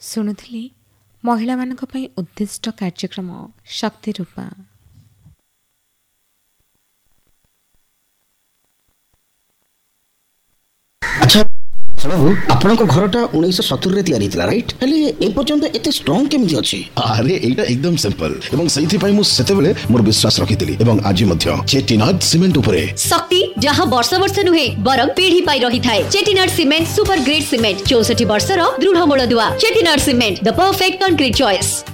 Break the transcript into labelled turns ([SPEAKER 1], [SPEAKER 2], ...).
[SPEAKER 1] ଶୁଣୁଥିଲି ମହିଳାମାନଙ୍କ ପାଇଁ ଉଦ୍ଦିଷ୍ଟ କାର୍ଯ୍ୟକ୍ରମ ଶକ୍ତି ରୂପା।
[SPEAKER 2] ଆଚ୍ଛା ବାବୁ, ଆପଣଙ୍କ ଘରଟା 1970 ତିଆରି ହେଇଥିଲା ରାଇଟ୍? ହେଲେ ଏ ପର୍ଯ୍ୟନ୍ତ ଏତେ ଷ୍ଟ୍ରଙ୍ଗ କେମିତି ଅଛି?
[SPEAKER 3] ଆରେ ଏଇଟା ଏକଦମ ସିମ୍ପଲ ଏବଂ ସେଇଥିପାଇଁ ମୁଁ ସେତେବେଳେ ମୋର ବିଶ୍ୱାସ ରଖିଥିଲି ଏବଂ ଆଜି ମଧ୍ୟ ଚେଟିନାଡ୍ ସିମେଣ୍ଟ ଉପରେ।
[SPEAKER 4] ଶକ୍ତି ଯାହା ବର୍ଷ ବର୍ଷ ନୁହେଁ ବରଂ ପିଢି ପାଇ ରହିଥାଏ। ଚେଟିନାଡ୍ ସିମେଣ୍ଟ ସୁପର ଗ୍ରେଡ୍ ସିମେଣ୍ଟ 64 ବର୍ଷର ଦୃଢ ମୂଳଦୁଆ। ଚେଟିନାଡ୍ ସିମେଣ୍ଟ ଦ ପରଫେକ୍ଟ କଂକ୍ରିଟ ଚଏସ୍।